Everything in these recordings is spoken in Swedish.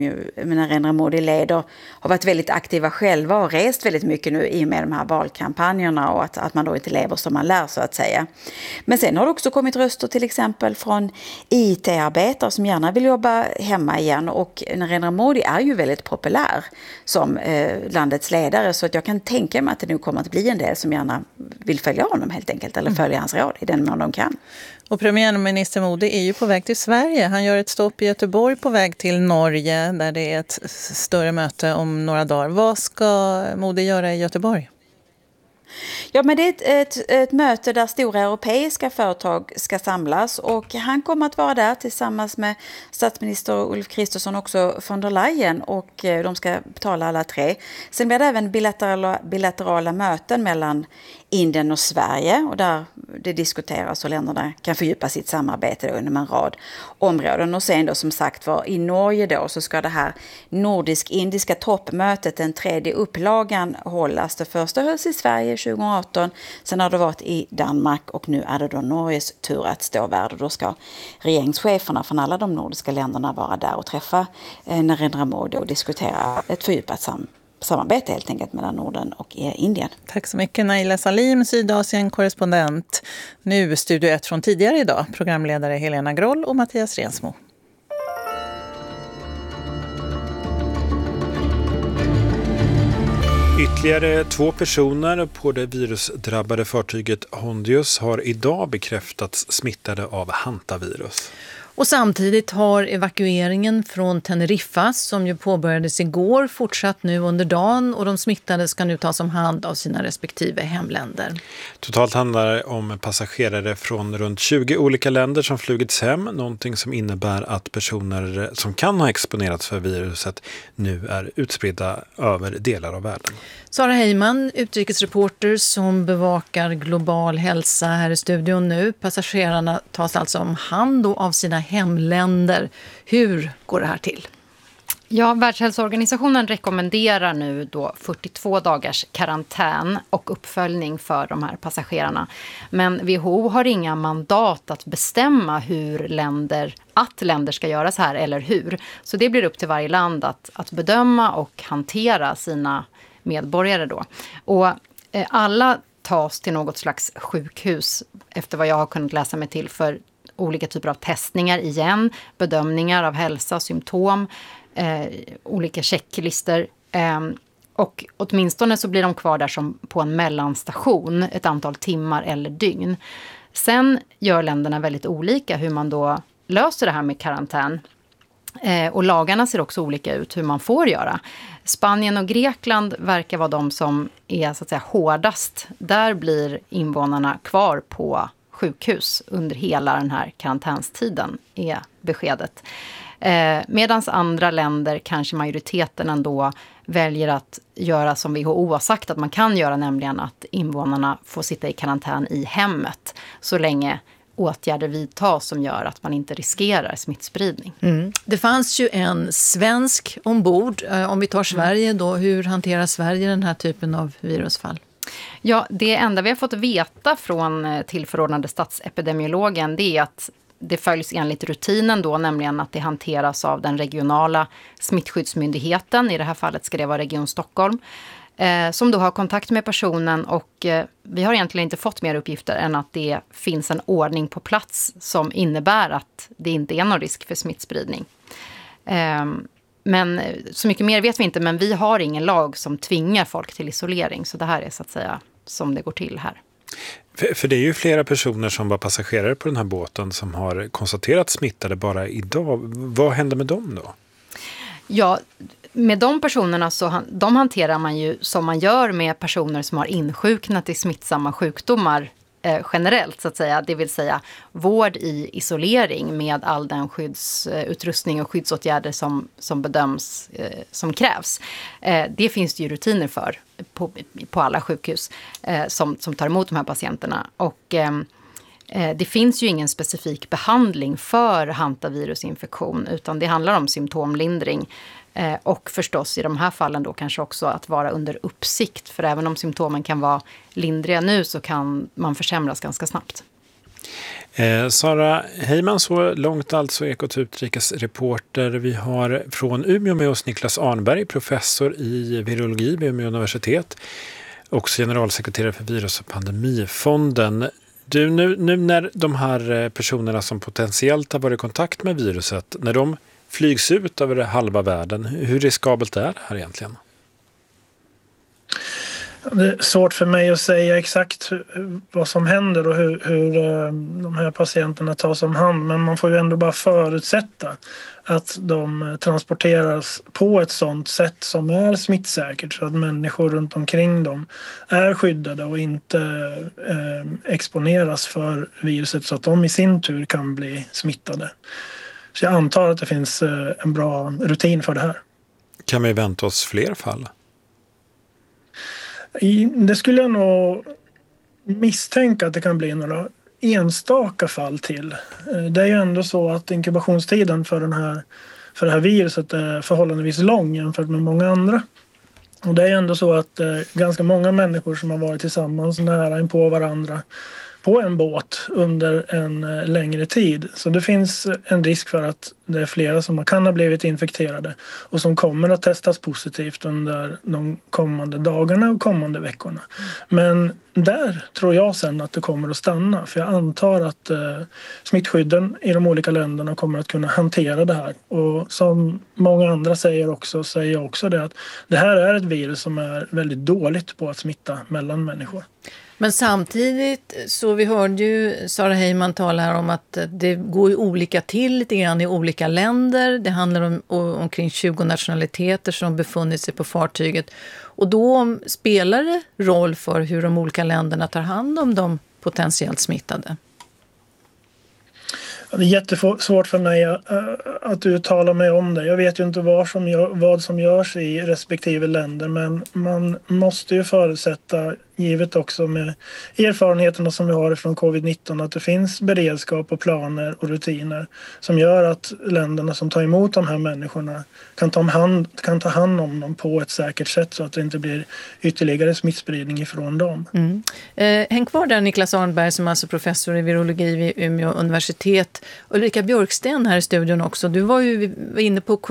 Narendra Modi leder har varit väldigt aktiva själva och rest väldigt mycket nu i och med de här valkampanjerna och att man då inte lever som man lär så att säga. Men sen har det också kommit röster till exempel från IT-arbetare som gärna vill jobba hemma igen och Narendra Modi är ju väldigt populär som landets ledare så att jag kan tänka mig att det nu kommer att bli en del som gärna vill följa honom helt enkelt eller följa hans råd i den mån de kan. Och premiärminister Modi är ju på väg till Sverige. Han gör ett stopp i Göteborg på väg till Norge där det är ett större möte om några dagar. Vad ska Modi göra i Göteborg? Ja, men det är ett möte där stora europeiska företag ska samlas och han kommer att vara där tillsammans med statsminister Ulf Kristersson också von der Leyen och de ska tala alla tre. Sen blir det även bilaterala möten mellan Indien och Sverige och där det diskuteras och länderna kan fördjupa sitt samarbete inom en rad områden. Och sen då som sagt var i Norge då så ska det här nordisk-indiska toppmötet, den tredje upplagan hållas. Det första hölls i Sverige 2018, sen har det varit i Danmark och nu är det då Norges tur att stå värd och då ska regeringscheferna från alla de nordiska länderna vara där och träffa Narendra Modi och diskutera ett fördjupat samarbete helt enkelt mellan Norden och Indien. Tack så mycket Naila Salim, Sydasien-korrespondent. Nu Studio 1 från tidigare idag, programledare Helena Groll och Mattias Rensmo. Ytterligare 2 personer på det virusdrabbade fartyget Hondius har idag bekräftats smittade av hantavirus. Och samtidigt har evakueringen från Teneriffa som ju påbörjades igår fortsatt nu under dagen och de smittade ska nu tas om hand av sina respektive hemländer. Totalt handlar det om passagerare från runt 20 olika länder som flugits hem, någonting som innebär att personer som kan ha exponerats för viruset nu är utspridda över delar av världen. Sara Heyman, utrikesreporter som bevakar global hälsa här i studion nu. Passagerarna tas alltså om hand av sina hemländer. Hur går det här till? Ja, Världshälsoorganisationen rekommenderar nu då 42 dagars karantän och uppföljning för de här passagerarna. Men WHO har inga mandat att bestämma att länder ska göra så här eller hur. Så det blir upp till varje land att bedöma och hantera sina medborgare då. Och alla tas till något slags sjukhus efter vad jag har kunnat läsa mig till för olika typer av testningar igen, bedömningar av hälsa, symptom, olika checklister och åtminstone så blir de kvar där som på en mellanstation ett antal timmar eller dygn. Sen gör länderna väldigt olika hur man då löser det här med karantän. Och lagarna ser också olika ut hur man får göra. Spanien och Grekland verkar vara de som är så att säga hårdast. Där blir invånarna kvar på sjukhus under hela den här karantänstiden är beskedet. Medan andra länder, kanske majoriteten ändå, väljer att göra som WHO har sagt att man kan göra, nämligen att invånarna får sitta i karantän i hemmet så länge åtgärder vidtas som gör att man inte riskerar smittspridning. Det fanns ju en svensk ombord. Om vi tar Sverige då, hur hanterar Sverige den här typen av virusfall? Ja, det enda vi har fått veta från tillförordnade statsepidemiologen det är att det följs enligt rutinen då, nämligen att det hanteras av den regionala smittskyddsmyndigheten. I det här fallet ska det vara Region Stockholm. Som då har kontakt med personen och vi har egentligen inte fått mer uppgifter än att det finns en ordning på plats som innebär att det inte är någon risk för smittspridning. Men så mycket mer vet vi inte, men vi har ingen lag som tvingar folk till isolering, så det här är så att säga som det går till här. För det är ju flera personer som var passagerare på den här båten som har konstaterat smittade bara idag. Vad händer med dem då? Ja, med de personerna de hanterar man ju som man gör med personer som har insjuknat i smittsamma sjukdomar generellt så att säga. Det vill säga vård i isolering med all den skyddsutrustning och skyddsåtgärder som bedöms som krävs. Det finns det ju rutiner för på alla sjukhus som tar emot de här patienterna. Och det finns ju ingen specifik behandling för hantavirusinfektion utan det handlar om symptomlindring. Och förstås i de här fallen då kanske också att vara under uppsikt. För även om symptomen kan vara lindriga nu så kan man försämras ganska snabbt. Sara Heyman, så långt alltså Ekot utrikesreporter. Vi har från Umeå med oss Niklas Arnberg, professor i virologi vid Umeå universitet. Också generalsekreterare för virus- och pandemifonden. Du, nu när de här personerna som potentiellt har varit i kontakt med viruset, när de flygs ut över halva världen, hur riskabelt är det här egentligen? Det är svårt för mig att säga exakt vad som händer och hur de här patienterna tas om hand. Men man får ju ändå bara förutsätta att de transporteras på ett sådant sätt som är smittsäkert, så att människor runt omkring dem är skyddade och inte exponeras för viruset så att de i sin tur kan bli smittade. Så jag antar att det finns en bra rutin för det här. Kan vi vänta oss fler fall? Det skulle jag nog misstänka att det kan bli några enstaka fall till. Det är ju ändå så att inkubationstiden för det här viruset är förhållandevis lång jämfört med många andra. Och det är ändå så att ganska många människor som har varit tillsammans nära in på varandra på en båt under en längre tid. Så det finns en risk för att det är flera som kan ha blivit infekterade och som kommer att testas positivt under de kommande dagarna och kommande veckorna. Men där tror jag sen att det kommer att stanna, för jag antar att smittskydden i de olika länderna kommer att kunna hantera det här. Och som många andra säger jag också det, att det här är ett virus som är väldigt dåligt på att smitta mellan människor. Men samtidigt, så vi hörde ju Sara Heyman tala här om att det går ju olika till lite grann i olika länder. Det handlar om omkring 20 nationaliteter som befunnit sig på fartyget. Och då spelar det roll för hur de olika länderna tar hand om de potentiellt smittade. Det är jättesvårt för mig att uttala mig om det. Jag vet ju inte vad som görs i respektive länder, men man måste ju förutsätta, givet också med erfarenheterna som vi har från covid-19, att det finns beredskap och planer och rutiner som gör att länderna som tar emot de här människorna kan ta hand om dem på ett säkert sätt, så att det inte blir ytterligare smittspridning ifrån dem. Häng kvar där, Niklas Arnberg, som är alltså professor i virologi vid Umeå universitet. Ulrika Björksten här i studion också. Du var ju inne på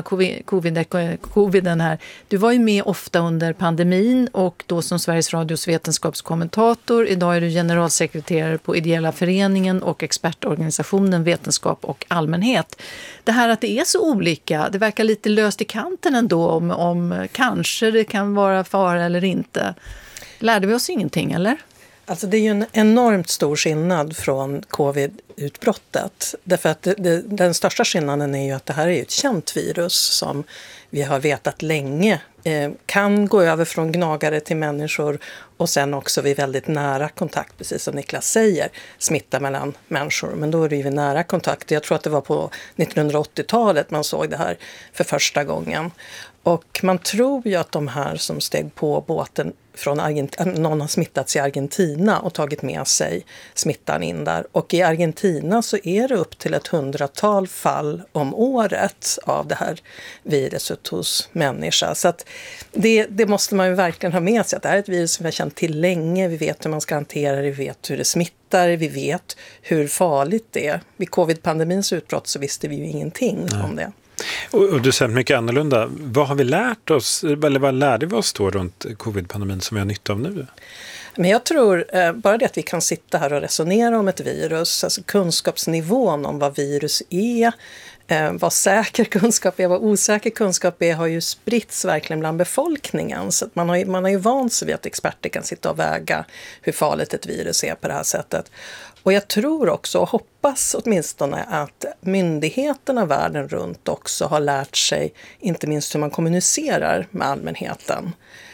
coviden här. Du var ju med ofta under pandemin och då som Sveriges Radios vetenskapskommentator. Idag är du generalsekreterare på Ideella föreningen och expertorganisationen Vetenskap och allmänhet. Det här att det är så olika, det verkar lite löst i kanten ändå om kanske det kan vara fara eller inte. Lärde vi oss ingenting, eller? Alltså det är ju en enormt stor skillnad från covid-utbrottet. Därför att den största skillnaden är ju att det här är ett känt virus som vi har vetat länge kan gå över från gnagare till människor och sen också vid väldigt nära kontakt, precis som Niklas säger, smitta mellan människor. Men då är det ju vid nära kontakt. Jag tror att det var på 1980-talet man såg det här för första gången. Och man tror ju att de här som steg på båten från någon har smittats i Argentina och tagit med sig smittan in där. Och i Argentina så är det upp till 100-tal fall om året av det här viruset hos människa. Så att det måste man ju verkligen ha med sig, att det här är ett virus som vi har känt till länge. Vi vet hur man ska hantera det, vi vet hur det smittar, vi vet hur farligt det är. Vid covid-pandemins utbrott så visste vi ju ingenting om det. Och du säger mycket annorlunda. Vad har vi lärt oss, eller vad lärde vi oss då runt covid-pandemin som vi har nytta av nu? Men jag tror bara det att vi kan sitta här och resonera om ett virus, alltså kunskapsnivån om vad virus är, vad säker kunskap är, vad osäker kunskap är, har ju spritts verkligen bland befolkningen. Så att man har ju vant sig vid att experter kan sitta och väga hur farligt ett virus är på det här sättet. Och jag tror också och hoppas åtminstone att myndigheterna världen runt också har lärt sig inte minst hur man kommunicerar med allmänheten.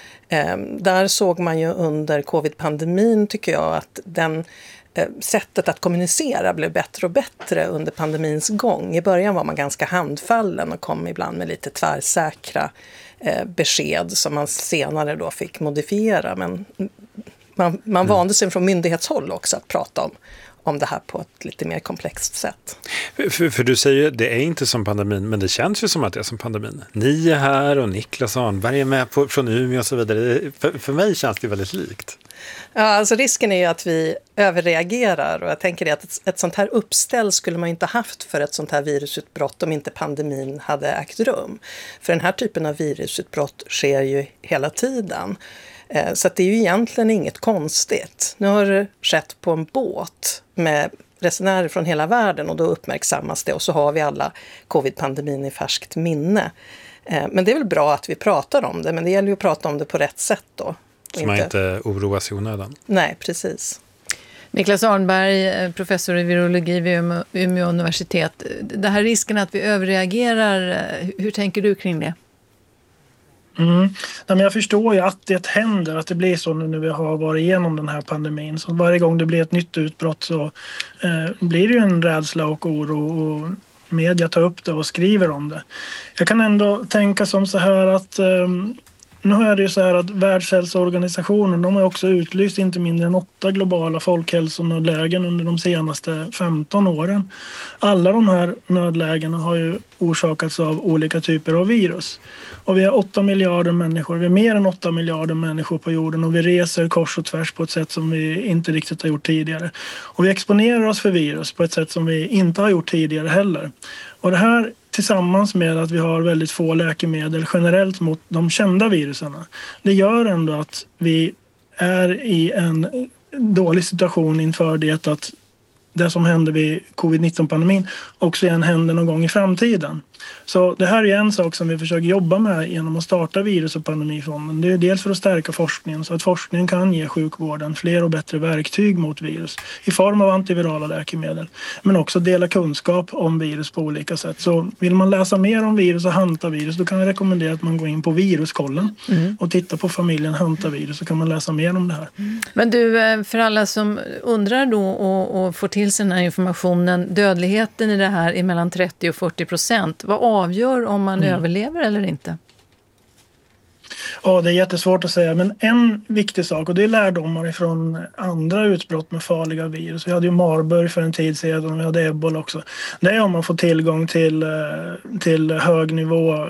Där såg man ju under covid-pandemin, tycker jag, att sättet att kommunicera blev bättre och bättre under pandemins gång. I början var man ganska handfallen och kom ibland med lite tvärsäkra besked som man senare då fick modifiera. Men man vande sig från myndighetshåll också att prata om det här på ett lite mer komplext sätt. För du säger det är inte som pandemin, men det känns ju som att det är som pandemin. Ni är här och Niklas Arnberg är med från Umeå och så vidare. För mig känns det väldigt likt. Ja, alltså risken är ju att vi överreagerar och jag tänker att ett sånt här uppställ skulle man inte haft för ett sånt här virusutbrott om inte pandemin hade ägt rum. För den här typen av virusutbrott sker ju hela tiden. Så att det är ju egentligen inget konstigt. Nu har det skett på en båt med resenärer från hela världen och då uppmärksammas det och så har vi alla covid-pandemin i färskt minne. Men det är väl bra att vi pratar om det, men det gäller ju att prata om det på rätt sätt då. Så man inte oroas i onödan. Nej, precis. Niklas Arnberg, professor i virologi vid Umeå universitet. Det här risken att vi överreagerar, hur tänker du kring det? Men jag förstår ju att det händer, att det blir så nu när vi har varit igenom den här pandemin. Så varje gång det blir ett nytt utbrott så blir det ju en rädsla och oro och media tar upp det och skriver om det. Jag kan ändå tänka som så här att nu är det ju så här att Världshälsoorganisationen, de har också utlyst inte mindre än 8 globala folkhälsonödlägen under de senaste 15 åren. Alla de här nödlägena har ju orsakats av olika typer av virus. Och vi har 8 miljarder människor, vi är mer än 8 miljarder människor på jorden och vi reser kors och tvärs på ett sätt som vi inte riktigt har gjort tidigare. Och vi exponerar oss för virus på ett sätt som vi inte har gjort tidigare heller. Och det här tillsammans med att vi har väldigt få läkemedel generellt mot de kända viruserna. Det gör ändå att vi är i en dålig situation inför det att det som hände vid covid-19-pandemin också igen händer någon gång i framtiden. Så det här är en sak som vi försöker jobba med genom att starta virus- och pandemifonden. Det är dels för att stärka forskningen så att forskningen kan ge sjukvården fler och bättre verktyg mot virus i form av antivirala läkemedel. Men också dela kunskap om virus på olika sätt. Så vill man läsa mer om virus och hantavirus då kan jag rekommendera att man går in på Viruskollen och tittar på familjen hantavirus så kan man läsa mer om det här. Men du, för alla som undrar då och får till sig den här informationen, dödligheten i det här är mellan 30 och 40%. Vad avgör om man överlever eller inte? Ja, det är jättesvårt att säga, men en viktig sak, och det är lärdomar från andra utbrott med farliga virus. Vi hade ju Marburg för en tid sedan och vi hade Ebola också. Det är om man får tillgång till hög nivå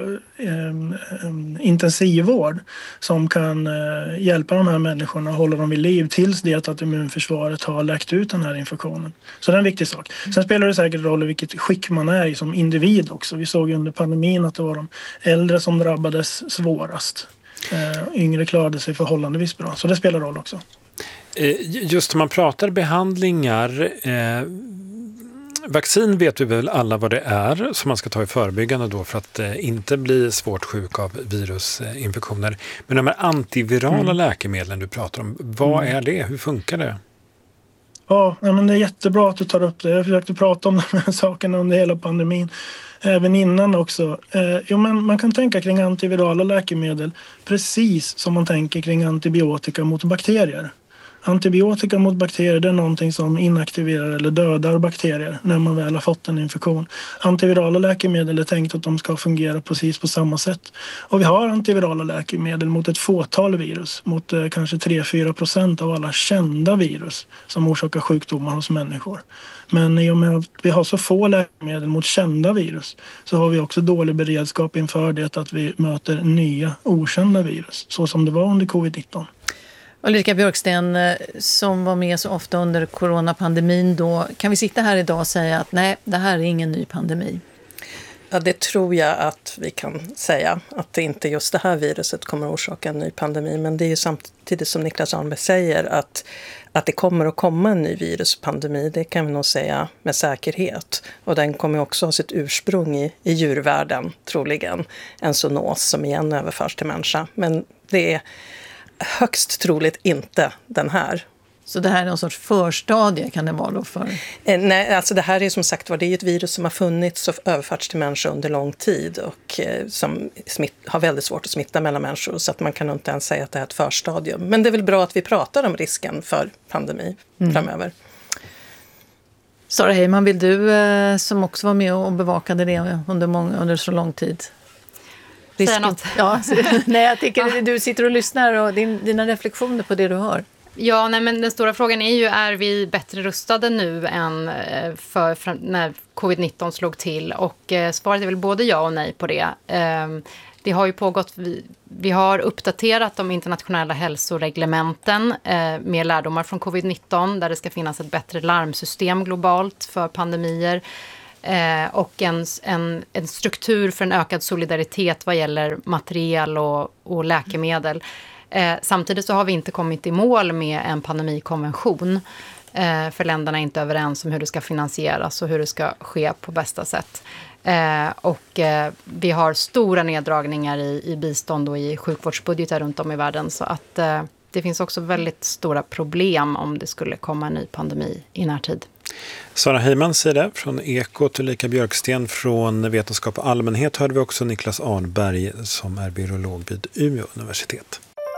intensivvård som kan hjälpa de här människorna och hålla dem vid liv tills det att immunförsvaret har läkt ut den här infektionen. Så det är en viktig sak. Sen spelar det säkert roll i vilket skick man är i som individ också. Vi såg under pandemin att det var de äldre som drabbades svårast. Yngre klarade sig förhållandevis bra. Så det spelar roll också. Just när man pratar behandlingar, vaccin vet vi väl alla vad det är som man ska ta i förebyggande då för att inte bli svårt sjuk av virusinfektioner. Men de här antivirala läkemedlen du pratar om, vad är det? Hur funkar det? Ja, men det är jättebra att du tar upp det. Jag försökte prata om de här sakerna under hela pandemin. Även innan också. Men man kan tänka kring antivirala läkemedel precis som man tänker kring antibiotika mot bakterier. Antibiotika mot bakterier det är någonting som inaktiverar eller dödar bakterier när man väl har fått en infektion. Antivirala läkemedel är tänkt att de ska fungera precis på samma sätt. Och vi har antivirala läkemedel mot ett fåtal virus, mot kanske 3-4% av alla kända virus som orsakar sjukdomar hos människor. Men i och med att vi har så få läkemedel mot kända virus så har vi också dålig beredskap inför det att vi möter nya okända virus, så som det var under covid-19. Ulrika Björksten, som var med så ofta under coronapandemin då, kan vi sitta här idag och säga att nej, det här är ingen ny pandemi? Ja, det tror jag att vi kan säga, att det inte just det här viruset kommer att orsaka en ny pandemi. Men det är ju samtidigt som Niklas Arnberg säger att det kommer att komma en ny viruspandemi, det kan vi nog säga med säkerhet. Och den kommer också ha sitt ursprung i djurvärlden, troligen. En zoonos som igen överförs till människa. Men det är högst troligt inte den här. Så det här är någon sorts förstadie kan det vara då för? Nej, alltså det här är som sagt var, det är ett virus som har funnits och överförts till människor under lång tid och som har väldigt svårt att smitta mellan människor så att man kan inte ens säga att det är ett förstadium. Men det är väl bra att vi pratar om risken för pandemi framöver. Sara Heyman, vill du som också var med och bevakade det under så lång tid? Säga något. Ja, nej, jag tycker du sitter och lyssnar och dina reflektioner på det du hör. Ja, nej, men den stora frågan är ju, är vi bättre rustade nu än när covid-19 slog till? Och svaret är väl både ja och nej på det. Det har ju pågått, vi har uppdaterat de internationella hälsoreglementen med lärdomar från covid-19 där det ska finnas ett bättre larmsystem globalt för pandemier och en struktur för en ökad solidaritet vad gäller material och läkemedel. Samtidigt så har vi inte kommit i mål med en pandemikonvention för länderna är inte överens om hur det ska finansieras och hur det ska ske på bästa sätt. Vi har stora neddragningar i bistånd och i sjukvårdsbudgetar runt om i världen så att det finns också väldigt stora problem om det skulle komma en ny pandemi i närtid. Sara Heiman säger det från Ekot, Ulrika Björksten från Vetenskap och allmänhet hörde vi också Niklas Arnberg som är virolog vid Umeå universitet.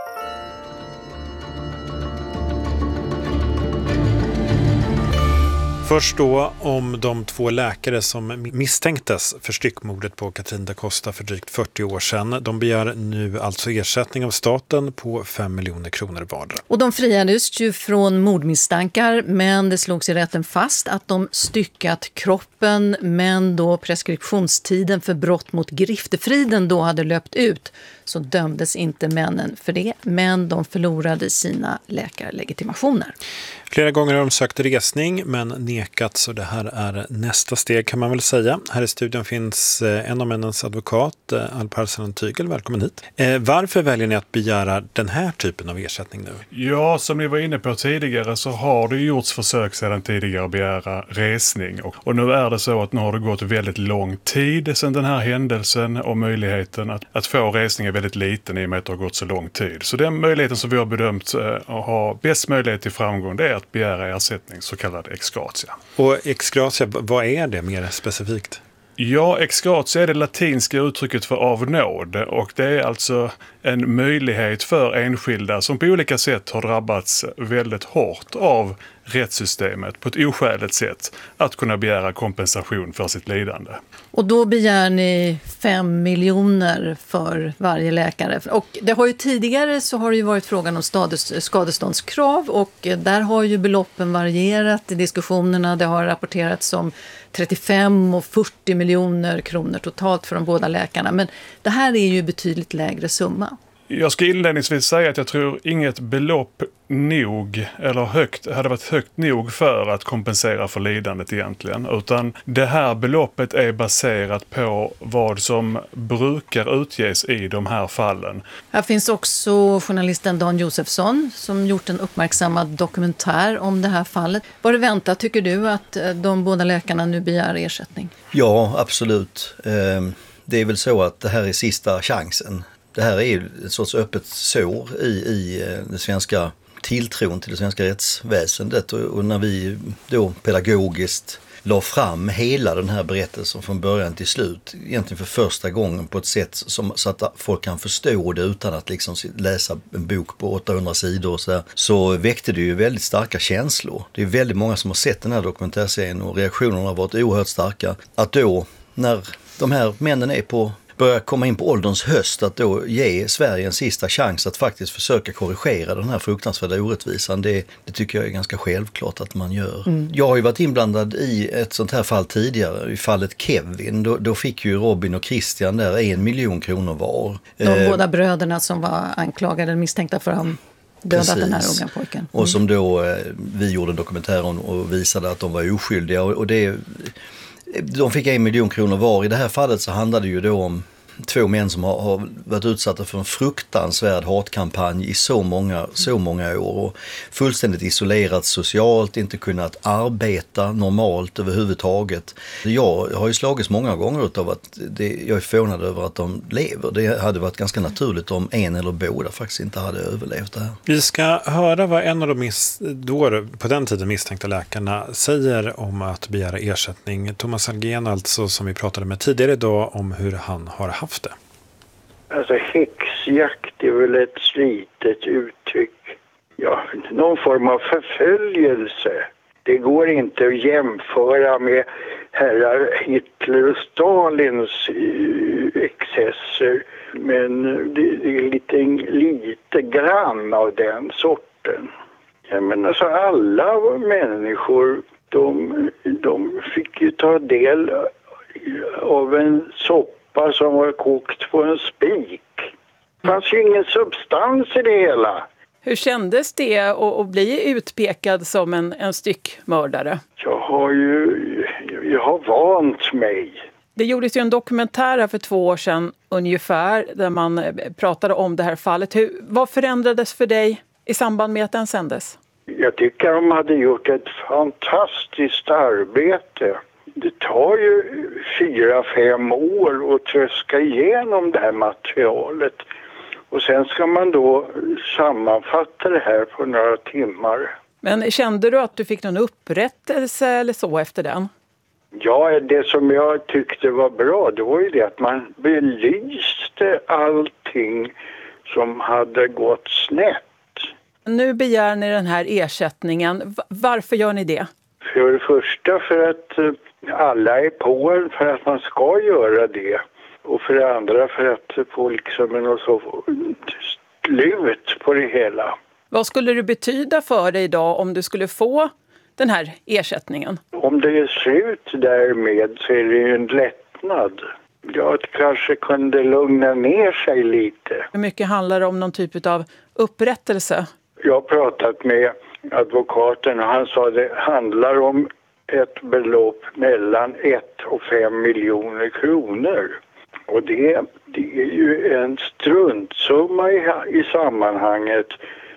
Först då om de 2 läkare som misstänktes för styckmordet på Katrin da Costa för drygt 40 år sedan. De begär nu alltså ersättning av staten på 5 miljoner kronor vardera. Och de friades ju från mordmisstankar men det slogs i rätten fast att de styckat kroppen men då preskriptionstiden för brott mot griftefriden då hade löpt ut så dömdes inte männen för det men de förlorade sina läkarlegitimationer. Flera gånger har de sökt resning men nekat så det här är nästa steg kan man väl säga. Här i studion finns en av männens advokat, Alparslan Tygel. Välkommen hit. Varför väljer ni att begära den här typen av ersättning nu? Ja, som ni var inne på tidigare så har det gjorts försök sedan tidigare att begära resning. Och nu är det så att nu har det gått väldigt lång tid sedan den här händelsen och möjligheten att få resning är väldigt liten i och med att det har gått så lång tid. Så den möjligheten som vi har bedömt ha bäst möjlighet till framgång det är att begära ersättning, så kallad ex gratia. Och ex gratia, vad är det mer specifikt? Ja, ex gratia är det latinska uttrycket för av nåd och det är alltså en möjlighet för enskilda som på olika sätt har drabbats väldigt hårt av rättssystemet på ett oskäligt sätt att kunna begära kompensation för sitt lidande. Och då begär ni 5 miljoner för varje läkare. Och det har ju tidigare så har det ju varit frågan om skadeståndskrav och där har ju beloppen varierat i diskussionerna. Det har rapporterats om 35 och 40 miljoner kronor totalt för de båda läkarna. Men det här är ju betydligt lägre summa. Jag ska inledningsvis säga att jag tror inget belopp nog eller hade varit högt nog för att kompensera för lidandet egentligen. Utan det här beloppet är baserat på vad som brukar utges i de här fallen. Här finns också journalisten Dan Josefsson som gjort en uppmärksammad dokumentär om det här fallet. Var det väntat tycker du att de båda läkarna nu begär ersättning? Ja, absolut. Det är väl så att det här är sista chansen. Det här är ju ett sorts öppet sår i det svenska tilltron till det svenska rättsväsendet och när vi då pedagogiskt la fram hela den här berättelsen från början till slut, egentligen för första gången på ett sätt så att folk kan förstå det utan att liksom läsa en bok på 800 sidor och så väckte det ju väldigt starka känslor. Det är väldigt många som har sett den här dokumentärserien och reaktionerna har varit oerhört starka. Att då, när de här männen börjar komma in på ålderns höst, att då ge Sverige en sista chans att faktiskt försöka korrigera den här fruktansvärda orättvisan. Det tycker jag är ganska självklart att man gör. Jag har ju varit inblandad i ett sånt här fall tidigare, i fallet Kevin. Då fick ju Robin och Christian där 1 miljon kronor var. De båda bröderna som var anklagade misstänkta för att dödat den här unga pojken. Och som då vi gjorde en dokumentär om och visade att de var oskyldiga och de fick 1 miljon kronor var. I det här fallet så handlade det ju då om 2 män som har varit utsatta för en fruktansvärd hatkampanj i så många år och fullständigt isolerats socialt, inte kunnat arbeta normalt överhuvudtaget. Jag har ju slagits många gånger av att jag är förvånad över att de lever. Det hade varit ganska naturligt om en eller båda faktiskt inte hade överlevt det här. Vi ska höra vad en av de då på den tiden misstänkta läkarna säger om att begära ersättning. Thomas Algén alltså, som vi pratade med tidigare idag om hur han har haft det. Alltså häxjakt är väl ett slitet uttryck. Ja, någon form av förföljelse. Det går inte att jämföra med herrar Hitler och Stalins excesser. Men det är lite grann av den sorten. Jag menar så alla människor de fick ju ta del av en soppa soppa som var kokt på en spik. Det fanns ju ingen substans i det hela. Hur kändes det att bli utpekad som en styckmördare? Jag har vant mig. Det gjordes ju en dokumentär här för 2 år sedan ungefär där man pratade om det här fallet. Vad förändrades för dig i samband med att den sändes? Jag tycker de hade gjort ett fantastiskt arbete. Det tar ju 4-5 år att tröska igenom det här materialet. Och sen ska man då sammanfatta det här på några timmar. Men kände du att du fick någon upprättelse eller så efter den? Ja, det som jag tyckte var bra, det var ju det att man belyste allting som hade gått snett. Nu begär ni den här ersättningen. Varför gör ni det? För det första för att alla är på en för att man ska göra det. Och för det andra för att få liksom en slut på det hela. Vad skulle det betyda för dig idag om du skulle få den här ersättningen? Om det är slut därmed så är det ju en lättnad. Jag kanske kunde lugna ner sig lite. Hur mycket handlar det om någon typ av upprättelse? Jag har pratat med advokaten och han sa att det handlar om ett belopp mellan 1 och 5 miljoner kronor. Och det är ju en struntsumma i sammanhanget.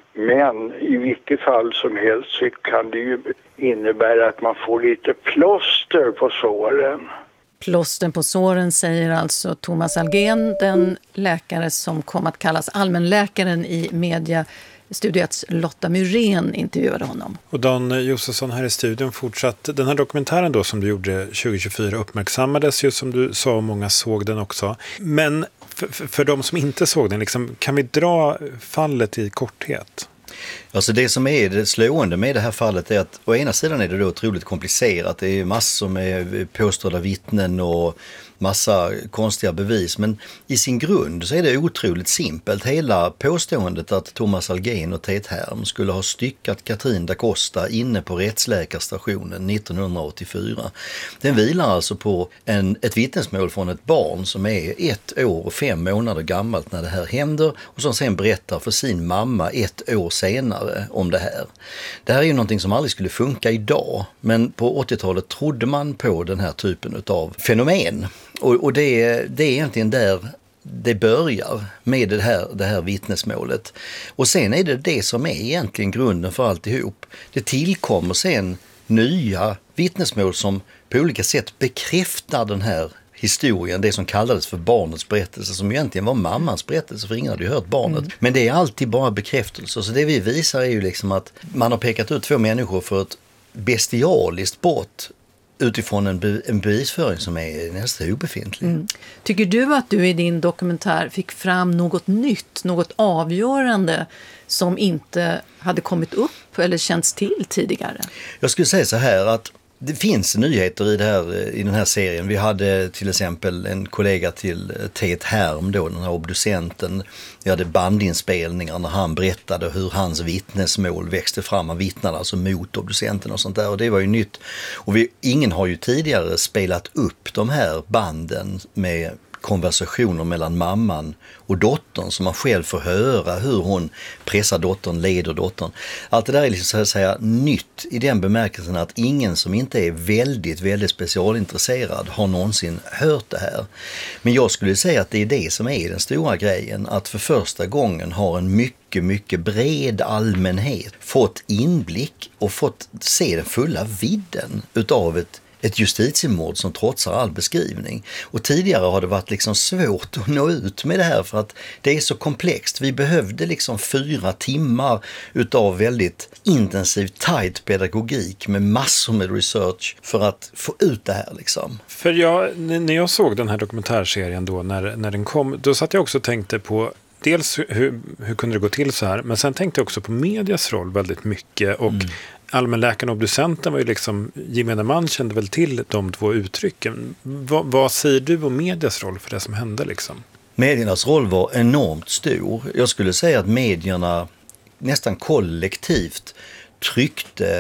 Men i vilket fall som helst så kan det ju innebära att man får lite plåster på såren. Plåster på såren säger alltså Thomas Algén, den läkare som kom att kallas allmänläkaren i media. Studiets Lotta Myrén intervjuade honom. Och Dan Josefsson här i studion fortsatt. Den här dokumentären då som du gjorde 2024 uppmärksammades ju som du sa och många såg den också. Men för de som inte såg den, liksom, kan vi dra fallet i korthet? Alltså det som är det slående med det här fallet är att å ena sidan är det då otroligt komplicerat. Det är massor med påstådda vittnen och massa konstiga bevis. Men i sin grund så är det otroligt simpelt. Hela påståendet att Thomas Algén och Tet Härm skulle ha styckat Katrin da Costa inne på rättsläkarstationen 1984. Den vilar alltså på ett vittnesmål från ett barn som är 1 år och 5 månader gammalt när det här händer och som sen berättar för sin mamma 1 år senare om det här. Det här är ju någonting som aldrig skulle funka idag, men på 80-talet trodde man på den här typen av fenomen. Och det är egentligen där det börjar med det här vittnesmålet. Och sen är det som är egentligen grunden för alltihop. Det tillkommer sen nya vittnesmål som på olika sätt bekräftar den här historien, det som kallades för barnets berättelse, som egentligen var mammans berättelse, för ingen hade ju hört barnet. Men det är alltid bara bekräftelse. Så det vi visar är ju liksom att man har pekat ut 2 människor för ett bestialiskt brott utifrån en bevisföring som är nästan obefintlig. Tycker du att du i din dokumentär fick fram något nytt, något avgörande som inte hade kommit upp eller känts till tidigare? Jag skulle säga så här att det finns nyheter i den här serien. Vi hade till exempel en kollega till Tet Härm då, den här obducenten. Vi hade bandinspelningar när han berättade hur hans vittnesmål växte fram. Han vittnade alltså mot obducenten och sånt där, och det var ju nytt. Och ingen har ju tidigare spelat upp de här banden med konversationer mellan mamman och dottern, så man själv får höra hur hon pressar dottern, leder dottern. Allt det där är liksom så att säga nytt i den bemärkelsen att ingen som inte är väldigt, väldigt specialintresserad har någonsin hört det här. Men jag skulle säga att det är det som är den stora grejen, att för första gången har en mycket, mycket bred allmänhet fått inblick och fått se den fulla vidden utav ett justitiemord som trotsar all beskrivning. Och tidigare har det varit liksom svårt att nå ut med det här för att det är så komplext. Vi behövde liksom 4 timmar utav väldigt intensiv, tight pedagogik med massor med research för att få ut det här liksom. För när jag såg den här dokumentärserien då, när den kom, då satt jag också och tänkte på dels hur kunde det gå till så här, men sen tänkte jag också på medias roll väldigt mycket och allmänläkaren och obducenten var ju liksom, gemene man kände väl till de 2 uttrycken. Vad säger du om medias roll för det som hände liksom? Mediernas roll var enormt stor. Jag skulle säga att medierna nästan kollektivt tryckte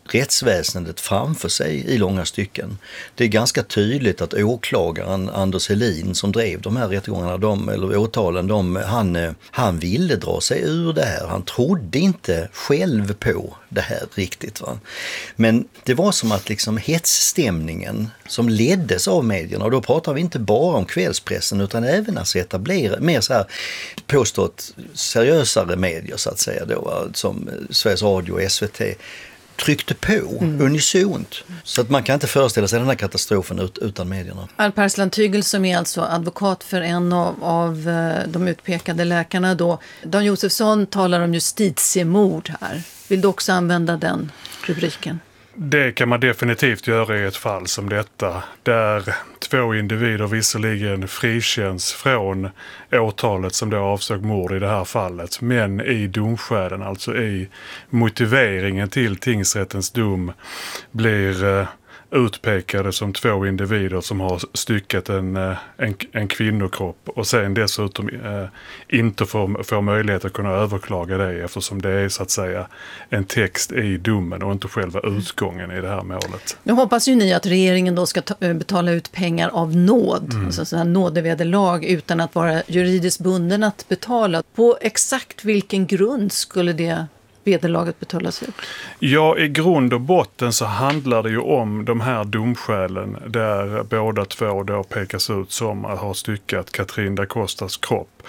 rättsväsendet framför sig i långa stycken. Det är ganska tydligt att åklagaren Anders Helin som drev de här rättegångarna, eller åtalen, han ville dra sig ur det här. Han trodde inte själv på det här riktigt. Va? Men det var som att liksom hetsstämningen som leddes av medierna, och då pratar vi inte bara om kvällspressen utan även att etablera mer så här påstått seriösare medier så att säga då, va? Som Sveriges Radio och SVT tryckte på unisont. Så att man kan inte föreställa sig den här katastrofen utan medierna. Alparslan Tygel som är alltså advokat för en av de utpekade läkarna då. Dan Josefsson talar om justitiemord här. Vill du också använda den rubriken? Det kan man definitivt göra i ett fall som detta, där 2 individer visserligen frikänns från åtalet som då avsåg mord i det här fallet, men i domskälen, alltså i motiveringen till tingsrättens dom, blir utpekade som 2 individer som har styckat en kvinnokropp och sen dessutom inte får möjlighet att kunna överklaga det eftersom det är så att säga en text i domen och inte själva utgången i det här målet. Nu hoppas ju ni att regeringen då ska betala ut pengar av nåd, alltså sådana här nådevederlag utan att vara juridiskt bunden att betala. På exakt vilken grund skulle det vederlaget betalas ut? Ja, i grund och botten så handlar det ju om de här domskälen där båda 2 då pekas ut som att ha styckat Katrin da Costas kropp.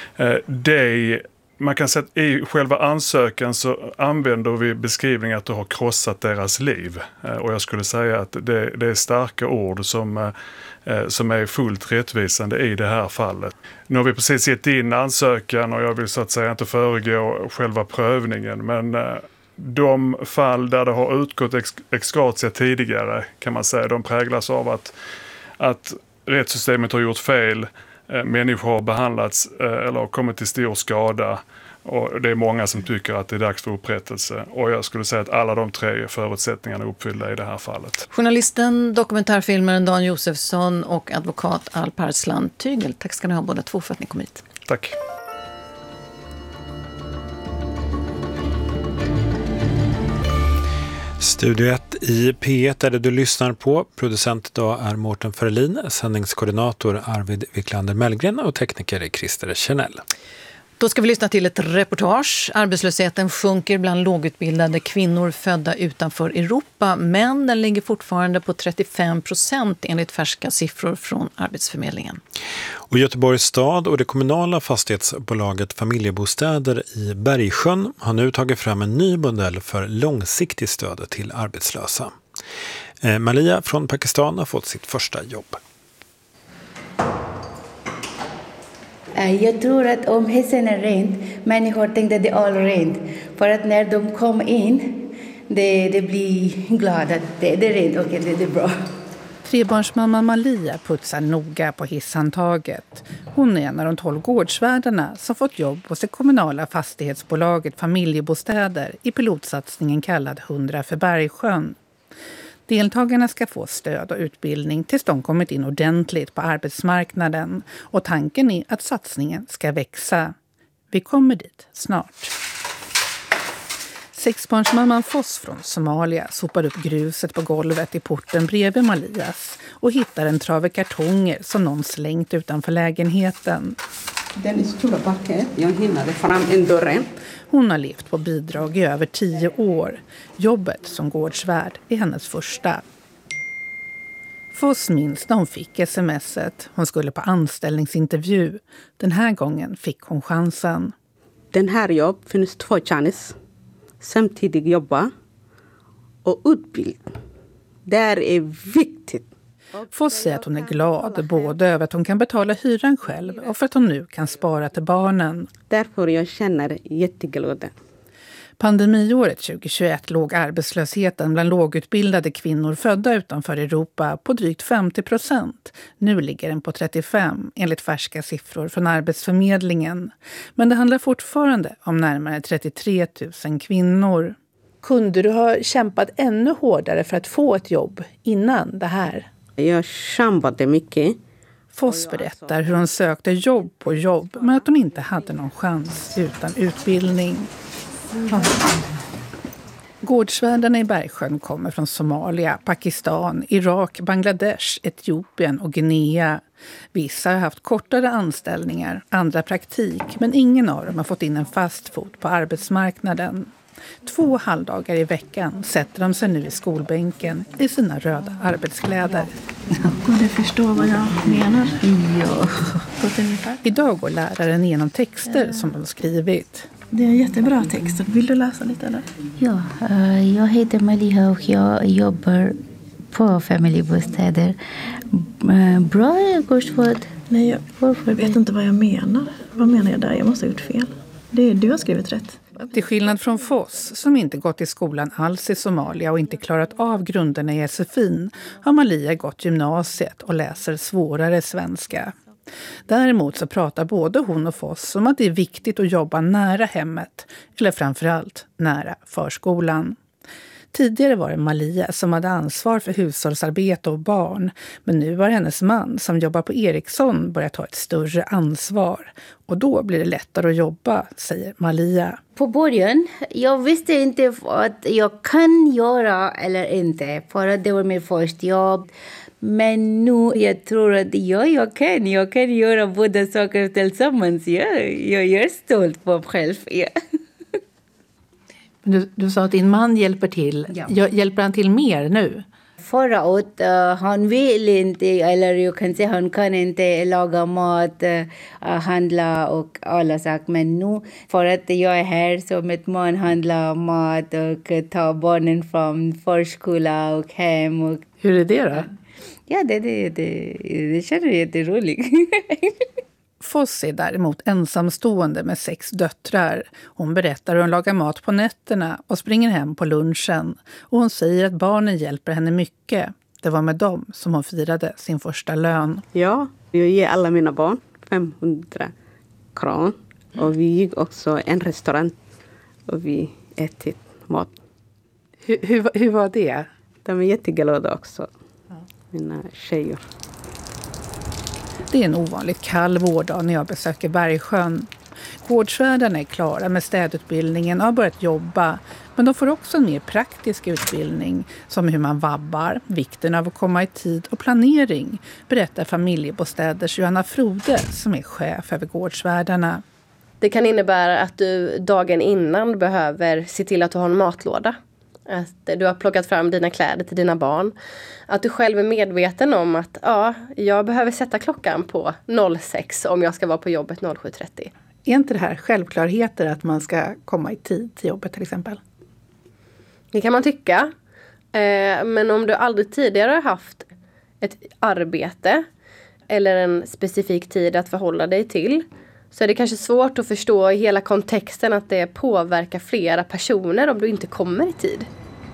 Man kan säga att i själva ansökan så använder vi beskrivningen att du har krossat deras liv. Och jag skulle säga att det är starka ord som är fullt rättvisande i det här fallet. Nu har vi precis gett in ansökan och jag vill så att säga inte föregå själva prövningen, men de fall där det har utgått ex gratia tidigare kan man säga, de präglas av att rättssystemet har gjort fel, människor har behandlats eller kommit till stor skada. Och det är många som tycker att det är dags för upprättelse. Och jag skulle säga att alla de 3 förutsättningarna är uppfyllda i det här fallet. Journalisten, dokumentärfilmaren Dan Josefsson och advokat Alparslan Tygel. Tack ska ni ha båda 2 för att ni kom hit. Tack. Studio 1 i P1 är det du lyssnar på. Producent idag är Mårten Ferlin, sändningskoordinator Arvid Wiklander Mellgren och tekniker Christer Kjernell. Då ska vi lyssna till ett reportage. Arbetslösheten sjunker bland lågutbildade kvinnor födda utanför Europa, men den ligger fortfarande på 35% enligt färska siffror från Arbetsförmedlingen. Och Göteborgs stad och det kommunala fastighetsbolaget Familjebostäder i Bergsjön har nu tagit fram en ny modell för långsiktigt stöd till arbetslösa. Malia från Pakistan har fått sitt första jobb. Jag tror att om husen är rent, människor tänkte att det är all rent. För att när de kom in, det blir glada. Det är rent, okej, det är bra. Trebarnsmamman Malia putsar noga på hisshandtaget. Hon är en av de 12 gårdsvärdarna som fått jobb hos det kommunala fastighetsbolaget Familjebostäder i pilotsatsningen kallad 100 för Bergsjön. Deltagarna ska få stöd och utbildning tills de kommit in ordentligt på arbetsmarknaden. Och tanken är att satsningen ska växa. Vi kommer dit snart. 6-barnsmamman Foss från Somalia sopar upp gruset på golvet i porten bredvid Malias och hittar en trave kartonger som någon slängt utanför lägenheten. Den stora backen, jag hinnade fram en dörren. Hon har levt på bidrag i över 10 år. Jobbet som gårdsvärd är hennes första. Foss minns när hon fick sms:et. Hon skulle på anställningsintervju. Den här gången fick hon chansen. Den här jobb finns 2 chanser. Samtidigt jobba och utbildning. Det är viktigt. Foss säger att hon är glad både över att hon kan betala hyran själv och för att hon nu kan spara till barnen. Därför jag känner jätteglad. Pandemiåret 2021 låg arbetslösheten bland lågutbildade kvinnor födda utanför Europa på drygt 50%. Nu ligger den på 35% enligt färska siffror från Arbetsförmedlingen. Men det handlar fortfarande om närmare 33 000 kvinnor. Kunde du ha kämpat ännu hårdare för att få ett jobb innan det här? Jag kämpade mycket. Foss berättar hur hon sökte jobb på jobb men att hon inte hade någon chans utan utbildning. Gårdsvärdarna i Bergsjön kommer från Somalia, Pakistan, Irak, Bangladesh, Etiopien och Guinea. Vissa har haft kortare anställningar, andra praktik, men ingen av dem har fått in en fast fot på arbetsmarknaden. 2 halvdagar i veckan sätter de sig nu i skolbänken i sina röda arbetskläder. Och du förstår vad jag menar? Ja. Idag går läraren igenom texter som de skrivit. Det är jättebra texter. Vill du läsa lite eller? Ja, jag heter Maliha och jag jobbar på familjebostäder. Bra gårdsvård. Nej, jag vet inte vad jag menar. Vad menar jag där? Jag måste ha gjort fel. Du har skrivit rätt. Till skillnad från Foss, som inte gått i skolan alls i Somalia och inte klarat av grunderna i SFI:n, har Malia gått gymnasiet och läser svårare svenska. Däremot så pratar både hon och Foss om att det är viktigt att jobba nära hemmet, eller framförallt nära förskolan. Tidigare var det Malia som hade ansvar för hushållsarbete och barn, men nu har hennes man som jobbar på Ericsson börjat ta ett större ansvar. Och då blir det lättare att jobba, säger Malia. På början, jag visste inte att jag kan göra eller inte, för att det var min första jobb. Men nu jag tror att jag kan göra båda saker tillsammans. Jag är stolt på mig själv. Ja. Du sa att din man hjälper till. Ja. Hjälper han till mer nu? Förra året han vill inte, eller jag kan säga han kan inte laga mat, handla och alla saker. Men nu, för att jag är här så mitt man handlar mat och tar barnen från förskola och hem. Och, hur är det då? Ja, det känns jätteroligt. Foss är däremot ensamstående med 6 döttrar. Hon berättar hur hon lagar mat på nätterna och springer hem på lunchen. Och hon säger att barnen hjälper henne mycket. Det var med dem som hon firade sin första lön. Ja, jag ger alla mina barn 500 kronor. Och vi gick också en restaurang och vi ätit mat. Hur var det? De är jätteglada också, mina tjejer. Det är en ovanligt kall vårdag när jag besöker Bergsjön. Gårdsvärdarna är klara med städutbildningen och har börjat jobba. Men de får också en mer praktisk utbildning, som hur man vabbar, vikten av att komma i tid och planering, berättar familjebostäders Johanna Frode som är chef över Gårdsvärdarna. Det kan innebära att du dagen innan behöver se till att du har en matlåda. Att du har plockat fram dina kläder till dina barn. Att du själv är medveten om att jag behöver sätta klockan på 06 om jag ska vara på jobbet 07.30. Är inte det här självklarheter att man ska komma i tid till jobbet till exempel? Det kan man tycka. Men om du aldrig tidigare har haft ett arbete eller en specifik tid att förhålla dig till, så är det kanske svårt att förstå i hela kontexten att det påverkar flera personer om du inte kommer i tid.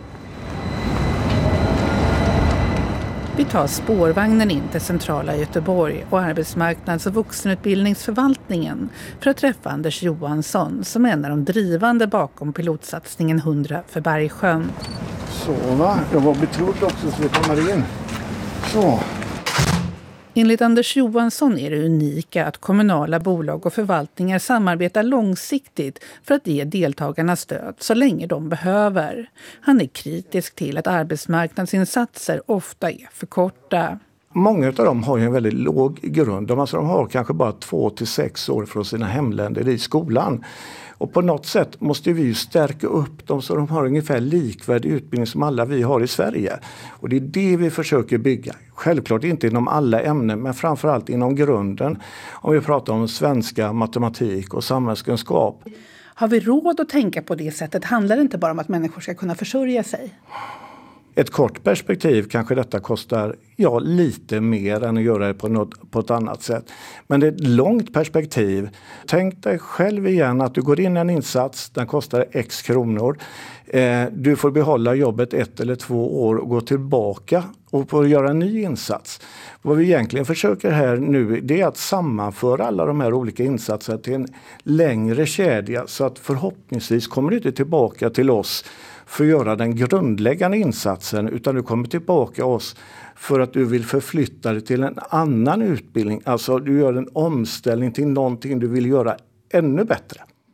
Vi tar spårvagnen in till centrala Göteborg och arbetsmarknads- och vuxenutbildningsförvaltningen för att träffa Anders Johansson som är en av de drivande bakom pilotsatsningen 100 för Bergsjön. Så va, jag var betrodd också så vi kommer in. Så. Enligt Anders Johansson är det unika att kommunala bolag och förvaltningar samarbetar långsiktigt för att ge deltagarna stöd så länge de behöver. Han är kritisk till att arbetsmarknadsinsatser ofta är för korta. Många av dem har ju en väldigt låg grund. De har kanske bara 2 till 6 år från sina hemländer i skolan. Och på något sätt måste vi ju stärka upp dem så de har ungefär likvärdig utbildning som alla vi har i Sverige. Och det är det vi försöker bygga. Självklart inte inom alla ämnen men framförallt inom grunden. Om vi pratar om svenska, matematik och samhällskunskap. Har vi råd att tänka på det sättet? Handlar det inte bara om att människor ska kunna försörja sig? Ett kort perspektiv kanske detta kostar lite mer än att göra det på ett annat sätt. Men det är ett långt perspektiv. Tänk dig själv igen att du går in i en insats, den kostar x kronor. Du får behålla jobbet 1 eller 2 år och gå tillbaka och få göra en ny insats. Vad vi egentligen försöker här nu det är att sammanföra alla de här olika insatserna till en längre kedja så att förhoppningsvis kommer du inte tillbaka till oss för att göra den grundläggande insatsen utan du kommer tillbaka oss för att du vill förflytta dig till en annan utbildning. Alltså du gör en omställning till någonting du vill göra ännu bättre.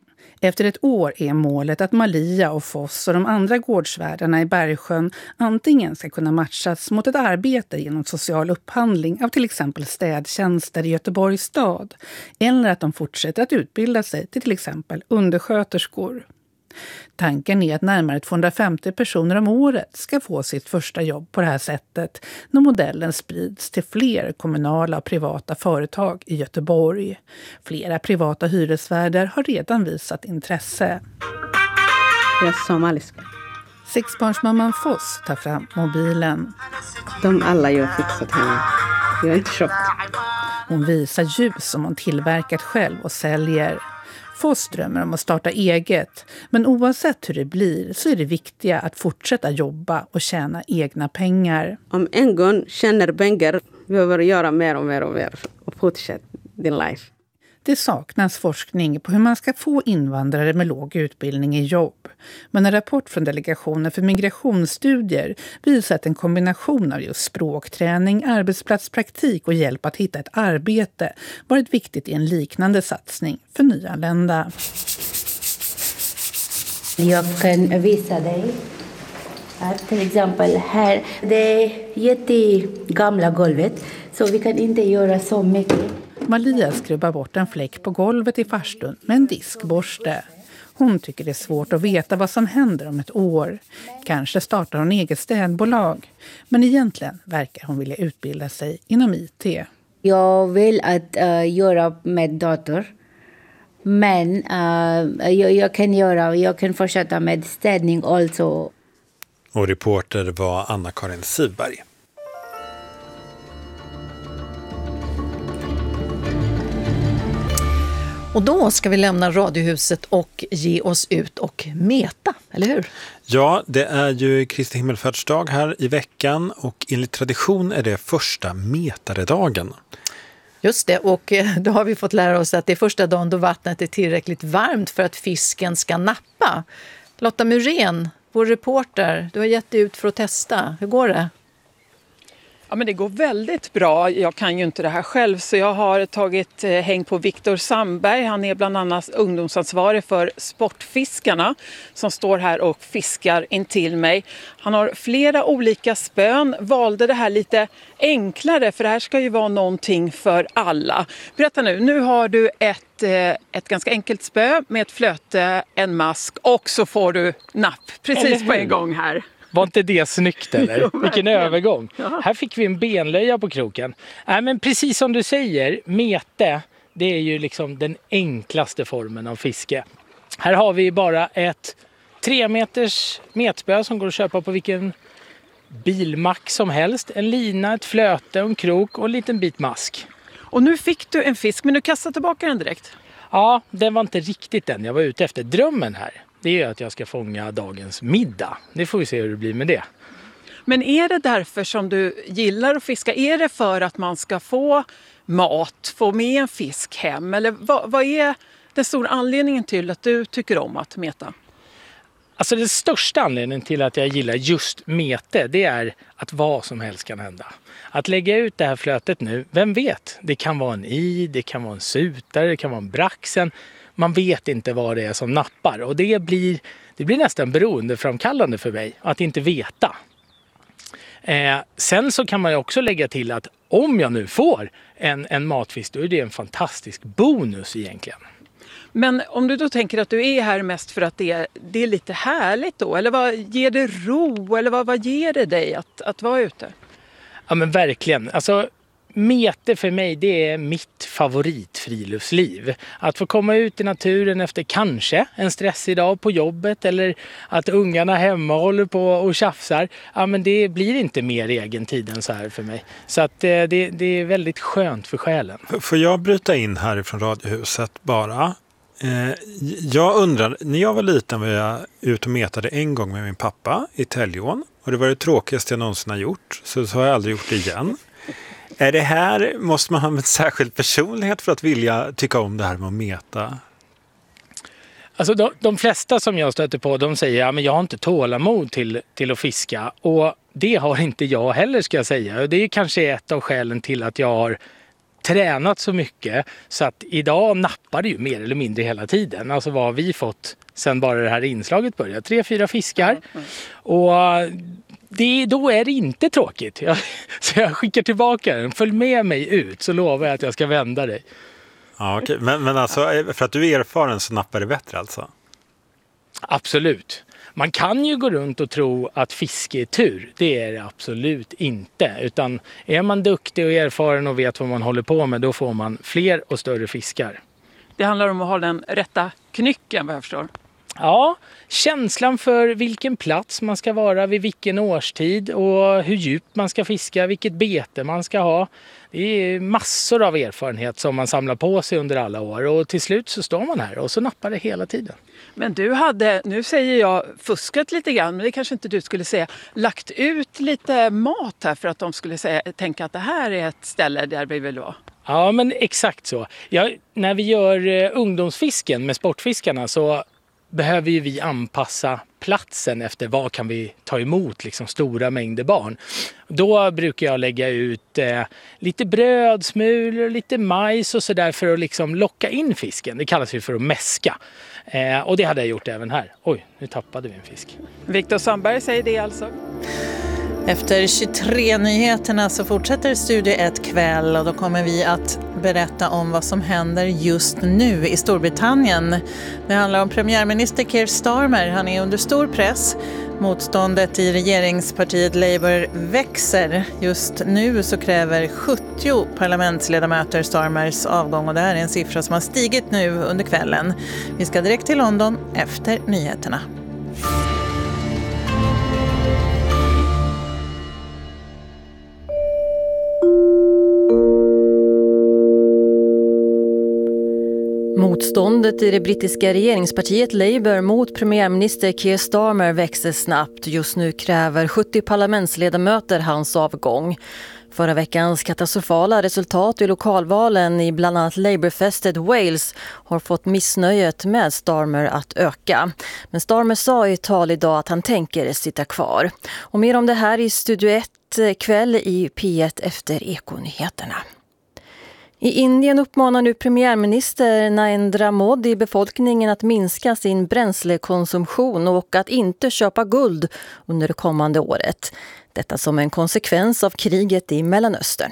Efter ett år är målet att Malia och Foss och de andra gårdsvärdarna i Bergsjön antingen ska kunna matchas mot ett arbete genom social upphandling av till exempel städtjänster i Göteborgs stad, eller att de fortsätter att utbilda sig till exempel undersköterskor. Tanken är att närmare 250 personer om året ska få sitt första jobb på det här sättet när modellen sprids till fler kommunala och privata företag i Göteborg. Flera privata hyresvärdar har redan visat intresse. Jag är somaliska. Sexbarnsmamman Foss tar fram mobilen. De alla jag har fixat henne. Jag är inte chockad. Hon visar ljus som hon tillverkat själv och säljer. Foss drömmer om att starta eget, men oavsett hur det blir så är det viktiga att fortsätta jobba och tjäna egna pengar. Om en gång tjänar pengar behöver göra mer och mer och mer och fortsätta din life. Det saknas forskning på hur man ska få invandrare med låg utbildning i jobb. Men en rapport från Delegationen för migrationsstudier visar att en kombination av just språkträning, arbetsplatspraktik och hjälp att hitta ett arbete varit viktigt i en liknande satsning för nyanlända. Jag kan visa dig. Att till exempel här, det är jättegamla golvet så vi kan inte göra så mycket. Malia skrubbar bort en fläck på golvet i farstun med en diskborste. Hon tycker det är svårt att veta vad som händer om ett år. Kanske startar hon eget städbolag. Men egentligen verkar hon vilja utbilda sig inom IT. Jag vill att göra med dator. Men jag kan fortsätta med städning också. Och reporter var Anna-Karin Sivberg. Och då ska vi lämna Radiohuset och ge oss ut och meta, eller hur? Ja, det är ju Kristi himmelfärdsdag här i veckan och enligt tradition är det första metaredagen. Just det, och då har vi fått lära oss att det är första dagen då vattnet är tillräckligt varmt för att fisken ska nappa. Lotta Murén, vår reporter, du har gett ut för att testa. Hur går det? Ja, men det går väldigt bra. Jag kan ju inte det här själv så jag har tagit häng på Viktor Sandberg. Han är bland annat ungdomsansvarig för Sportfiskarna som står här och fiskar intill mig. Han har flera olika spön, valde det här lite enklare för det här ska ju vara någonting för alla. Berätta nu har du ett ganska enkelt spö med ett flöte, en mask och så får du napp precis på en gång här. Var inte det snyggt eller? Vilken övergång. Ja. Här fick vi en benlöja på kroken. Men precis som du säger, mete, det är ju liksom den enklaste formen av fiske. Här har vi bara ett 3 meters metspö som går att köpa på vilken bilmack som helst. En lina, ett flöte, en krok och en liten bit mask. Och nu fick du en fisk, men du kastade tillbaka den direkt? Ja, den var inte riktigt den jag var ute efter. Drömmen här, det är att jag ska fånga dagens middag. Det får vi se hur det blir med det. Men är det därför som du gillar att fiska? Är det för att man ska få mat, få med en fisk hem? Eller vad är den stora anledningen till att du tycker om att meta? Alltså den största anledningen till att jag gillar just mete, det är att vad som helst kan hända. Att lägga ut det här flötet nu, vem vet? Det kan vara en det kan vara en sutare, det kan vara en braxen. Man vet inte vad det är som nappar och det blir nästan beroendeframkallande för mig att inte veta. Sen så kan man ju också lägga till att om jag nu får en matfisk, då är det en fantastisk bonus egentligen. Men om du då tänker att du är här mest för att det är lite härligt då, eller vad ger det ro, eller vad ger det dig att vara ute? Ja men verkligen, alltså mete för mig det är mitt favoritfriluftsliv. Att få komma ut i naturen efter kanske en stressig dag på jobbet eller att ungarna hemma håller på och tjafsar. Ja men det blir inte mer egen tid än så här för mig. Så att det är väldigt skönt för själen. Får jag bryta in härifrån Radiohuset bara? Jag undrar, när jag var liten var jag ute och metade en gång med min pappa i Täljån. Och det var det tråkigaste jag någonsin har gjort. Så har jag aldrig gjort det igen. Är det här, måste man ha en särskild personlighet för att vilja tycka om det här med att meta? Alltså de flesta som jag stöter på, de säger att jag har inte tålamod till att fiska. Och det har inte jag heller ska jag säga. Och det är kanske ett av skälen till att jag har tränat så mycket så att idag nappar det ju mer eller mindre hela tiden. Alltså vad har vi fått sen bara det här inslaget började? 3-4 fiskar. Och då är det inte tråkigt. Så jag skickar tillbaka den. Följ med mig ut så lovar jag att jag ska vända dig. Ja, okej. Men alltså, för att du är erfaren så nappar det bättre alltså? Absolut. Man kan ju gå runt och tro att fiske är tur. Det är det absolut inte. Utan är man duktig och erfaren och vet vad man håller på med, då får man fler och större fiskar. Det handlar om att ha den rätta knycken, vad jag förstår. Ja, känslan för vilken plats man ska vara vid vilken årstid och hur djupt man ska fiska, vilket bete man ska ha. Det är massor av erfarenhet som man samlar på sig under alla år och till slut så står man här och så nappar det hela tiden. Men du hade, nu säger jag fuskat lite grann, men det kanske inte du skulle säga, lagt ut lite mat här för att de skulle tänka att det här är ett ställe där vi vill vara. Ja, men exakt så. När vi gör ungdomsfisken med sportfiskarna så behöver ju vi anpassa platsen efter vad kan vi ta emot liksom stora mängder barn. Då brukar jag lägga ut lite brödsmulor, lite majs och sådär för att liksom locka in fisken. Det kallas ju för att mäska. Och det hade jag gjort även här. Oj, nu tappade vi en fisk. Viktor Sandberg säger det alltså. Efter 23-nyheterna så fortsätter Studio 1 kväll och då kommer vi att berätta om vad som händer just nu i Storbritannien. Det handlar om premiärminister Keir Starmer. Han är under stor press. Motståndet i regeringspartiet Labour växer. Just nu så kräver 70 parlamentsledamöter Starmers avgång och det här är en siffra som har stigit nu under kvällen. Vi ska direkt till London efter nyheterna. Motståndet i det brittiska regeringspartiet Labour mot premiärminister Keir Starmer växer snabbt. Just nu kräver 70 parlamentsledamöter hans avgång. Förra veckans katastrofala resultat i lokalvalen i bland annat Labourfästet Wales har fått missnöjet med Starmer att öka. Men Starmer sa i ett tal idag att han tänker sitta kvar. Och mer om det här i Studio 1 kväll i P1 efter Ekonyheterna. I Indien uppmanar nu premiärminister Narendra Modi befolkningen att minska sin bränslekonsumtion och att inte köpa guld under det kommande året. Detta som en konsekvens av kriget i Mellanöstern.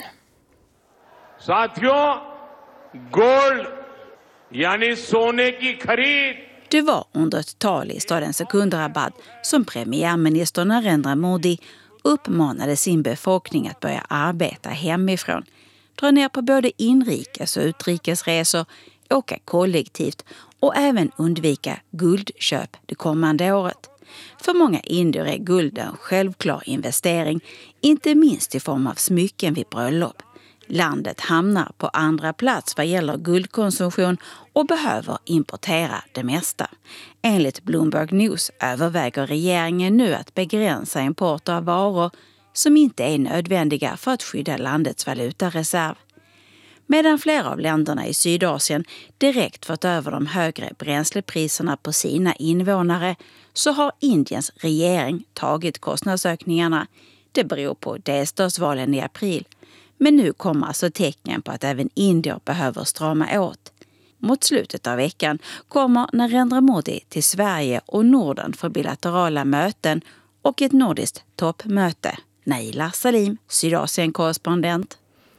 Det var under ett tal i staden Secunderabad som premiärminister Narendra Modi uppmanade sin befolkning att börja arbeta hemifrån. Dra ner på både inrikes och utrikesresor, åka kollektivt och även undvika guldköp det kommande året. För många indier är guld en självklar investering, inte minst i form av smycken vid bröllop. Landet hamnar på andra plats vad gäller guldkonsumtion och behöver importera det mesta. Enligt Bloomberg News överväger regeringen nu att begränsa import av varor som inte är nödvändiga för att skydda landets valutareserv. Medan flera av länderna i Sydasien direkt fått över de högre bränslepriserna på sina invånare så har Indiens regering tagit kostnadsökningarna. Det beror på delstatsvalen i april. Men nu kommer alltså tecken på att även indier behöver strama åt. Mot slutet av veckan kommer Narendra Modi till Sverige och Norden för bilaterala möten och ett nordiskt toppmöte. Naila Salim, Sydasien-korrespondent.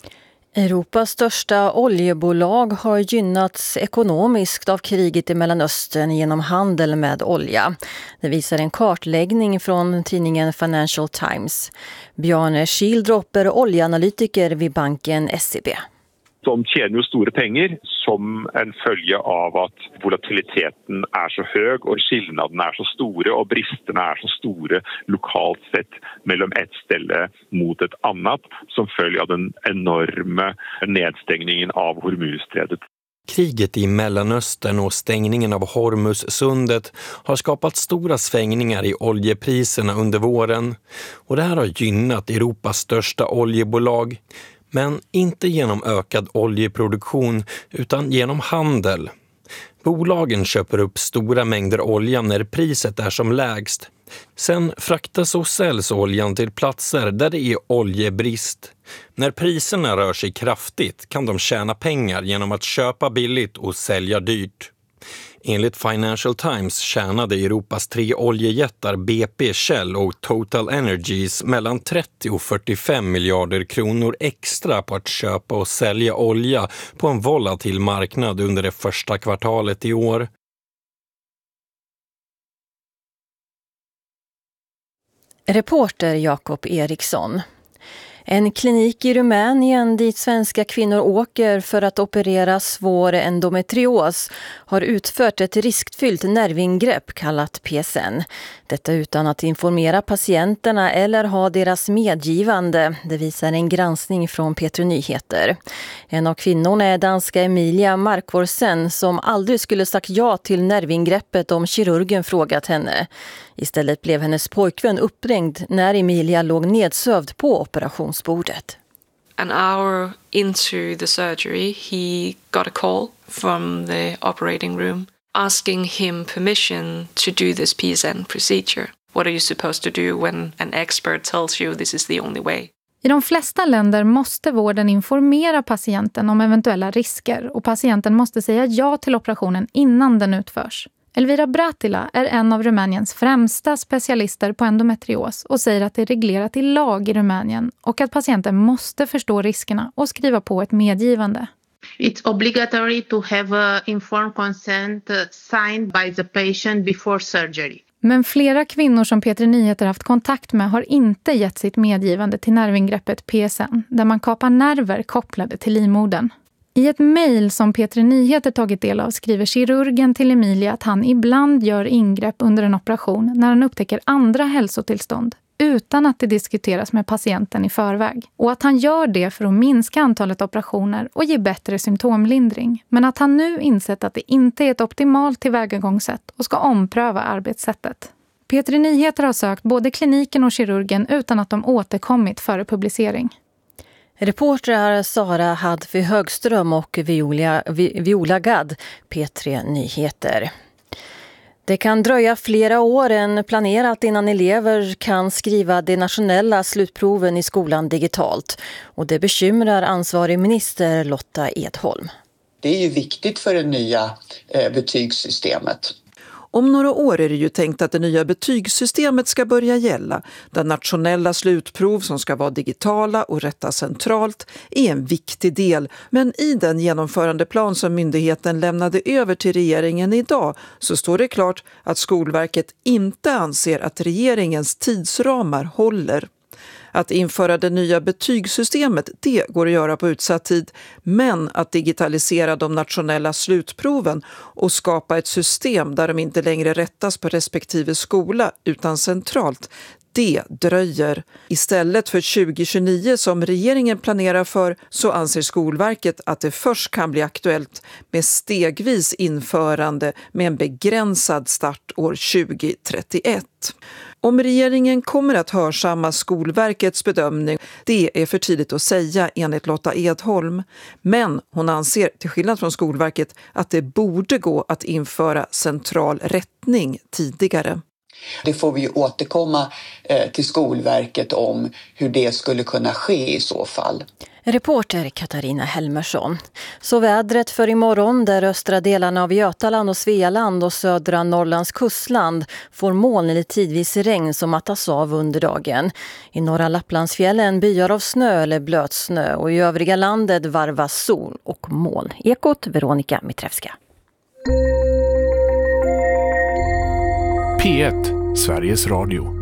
Europas största oljebolag har gynnats ekonomiskt av kriget i Mellanöstern genom handel med olja. Det visar en kartläggning från tidningen Financial Times. Bjarne Schildropper, oljeanalytiker vid banken SEB. De tjänar ju stora pengar som en följe av att volatiliteten är så hög och skillnaderna är så stora och bristerna är så stora lokalt sett mellan ett ställe mot ett annat som följer av den enorma nedstängningen av Hormuzsträdet. Kriget i Mellanöstern och stängningen av Hormuzsundet har skapat stora svängningar i oljepriserna under våren och det här har gynnat Europas största oljebolag. Men inte genom ökad oljeproduktion utan genom handel. Bolagen köper upp stora mängder olja när priset är som lägst. Sen fraktas och säljs oljan till platser där det är oljebrist. När priserna rör sig kraftigt kan de tjäna pengar genom att köpa billigt och sälja dyrt. Enligt Financial Times tjänade Europas 3 oljejättar BP, Shell och Total Energies mellan 30 och 45 miljarder kronor extra på att köpa och sälja olja på en volatil marknad under det första kvartalet i år. Reporter Jakob Eriksson. En klinik i Rumänien dit svenska kvinnor åker för att operera svår endometrios har utfört ett riskfyllt nervingrepp kallat PSN. Detta utan att informera patienterna eller ha deras medgivande. Det visar en granskning från P3 Nyheter. En av kvinnorna är danska Emilia Markvorsen som aldrig skulle sagt ja till nervingreppet om kirurgen frågat henne. Istället blev hennes pojkvän uppringd när Emilia låg nedsövd på operationsbordet. An hour into the surgery, he got a call from the operating room asking him permission to do this PSN procedure. What are you supposed to do when an expert tells you this is the only way? I de flesta länder måste vården informera patienten om eventuella risker och patienten måste säga ja till operationen innan den utförs. Elvira Bratila är en av Rumäniens främsta specialister på endometrios och säger att det är reglerat i lag i Rumänien och att patienten måste förstå riskerna och skriva på ett medgivande. It's obligatory to have a informed consent signed by the patient before surgery. Men flera kvinnor som P3 Nyheter haft kontakt med har inte gett sitt medgivande till nervingreppet PSN, där man kapar nerver kopplade till livmodern. I ett mejl som P3 Nyheter tagit del av skriver kirurgen till Emilia att han ibland gör ingrepp under en operation när han upptäcker andra hälsotillstånd utan att det diskuteras med patienten i förväg. Och att han gör det för att minska antalet operationer och ge bättre symptomlindring. Men att han nu insett att det inte är ett optimalt tillvägagångssätt och ska ompröva arbetssättet. P3 Nyheter har sökt både kliniken och kirurgen utan att de återkommit före publicering. Reportrar Sara Hadvi Högström och Viola Gadd, P3 Nyheter. Det kan dröja flera år än planerat innan elever kan skriva de nationella slutproven i skolan digitalt. Och det bekymrar ansvarig minister Lotta Edholm. Det är ju viktigt för det nya betygssystemet. Om några år är det ju tänkt att det nya betygssystemet ska börja gälla. Där nationella slutprov som ska vara digitala och rättas centralt är en viktig del. Men i den genomförandeplan som myndigheten lämnade över till regeringen idag så står det klart att Skolverket inte anser att regeringens tidsramar håller. Att införa det nya betygssystemet, det går att göra på utsatt tid. Men att digitalisera de nationella slutproven och skapa ett system där de inte längre rättas på respektive skola utan centralt, det dröjer. Istället för 2029 som regeringen planerar för så anser Skolverket att det först kan bli aktuellt med stegvis införande med en begränsad start år 2031. Om regeringen kommer att hörsamma Skolverkets bedömning, det är för tidigt att säga enligt Lotta Edholm. Men hon anser, till skillnad från Skolverket, att det borde gå att införa central rättning tidigare. Det får vi återkomma till Skolverket om hur det skulle kunna ske i så fall. Reporter Katarina Helmersson. Så vädret för imorgon där östra delarna av Götaland och Svealand och södra Norrlands kustland får moln eller tidvis regn som mattas av under dagen. I norra Lapplandsfjällen byar av snö eller blötsnö och i övriga landet varvas sol och moln. Ekot Veronica Mitrevska. P1, Sveriges Radio.